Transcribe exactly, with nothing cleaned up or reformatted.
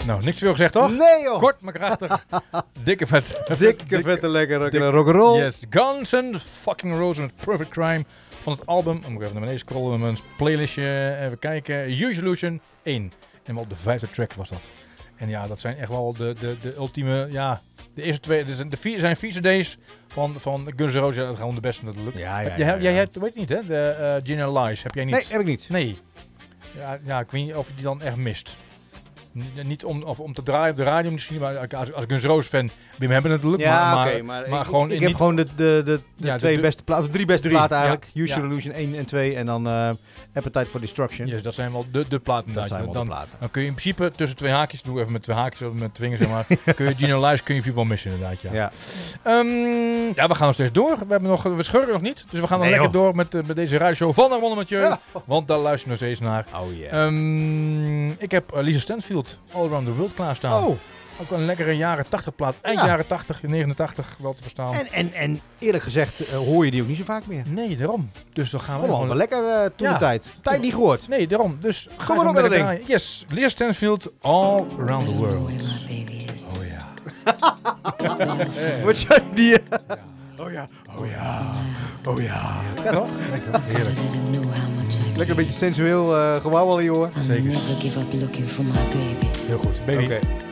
Nou, niks te veel gezegd, toch? Nee, joh. Kort, maar krachtig. Dikke vet. Dikke, vette, lekkere rock'n'roll. Yes, Guns N' fucking Roses met Perfect Crime van het album. Dan moet ik even naar beneden scrollen met mijn playlistje. Even kijken. Use Illusion één. En op de vijfde track was dat. En ja, dat zijn echt wel de, de, de ultieme, ja, de eerste twee, de, de vier zijn vier cd's van, van Guns N' Roses. Ja, dat is gewoon de beste natuurlijk. Ja, ja, Heb ja, jij, ja. jij hebt, weet je niet hè, de uh, Gina Lies, heb jij niet? Nee, heb ik niet. Nee. Ja, ja, ik weet niet of je die dan echt mist. N- niet om, of om te draaien op de radio misschien, maar als, als Guns N' Roses fan, Wim hebben natuurlijk. Ja, maar, oké, maar, maar, maar ik, gewoon ik, ik niet, heb gewoon de, de, de, de Ja, twee de- beste platen, drie beste Drie, platen eigenlijk. ja, Use ja. Illusion één en twee en dan uh, Appetite for Destruction. yes, dat zijn wel de, de platen. Dat inderdaad. zijn wel dan, de platen. dan kun je in principe tussen twee haakjes, doe even met twee haakjes, of met vingers zeg maar, kun je Gina Lies kun je in principe wel missen inderdaad. Ja. Ja. Um, ja, we gaan nog steeds door. We, hebben nog, we scheuren nog niet. Dus we gaan nog Nee, lekker joh. door met, uh, met deze radioshow van Ramon Mathieu. Ja. Want daar luisteren we nog steeds naar. Oh yeah. Um, ik heb uh, Lisa Stansfield, All Around the World klaarstaan. Oh, Ook wel een lekkere jaren tachtig plaat. Eind Ja. jaren tachtig, negenentachtig wel te verstaan. en, en, en eerlijk gezegd uh, hoor je die ook niet zo vaak meer. Nee, daarom. Dus dan gaan we Gewoon wel lekker uh, toen Ja. de tijd. Tijd niet gehoord. Nee, daarom. Dus ga Kom maar hem op met lekker dat ding. draaien. Yes, Lisa Stansfield, All Around the World. Oh ja. Wat zei die? uh, Oh ja, oh ja, oh ja. Ja, toch? Lekker, heerlijk. Lekker een beetje sensueel uh, gewauwel hier hoor. Zeker. Never give up looking for my baby. Heel goed. Baby. Oké.